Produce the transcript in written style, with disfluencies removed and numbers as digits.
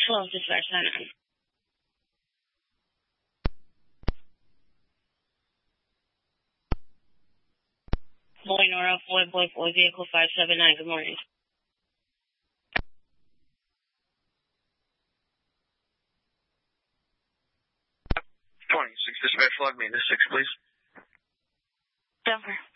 12 dispatch 99. Boy Nora, boy, vehicle 579, good morning. 26 dispatch, log me into 6, please. Denver.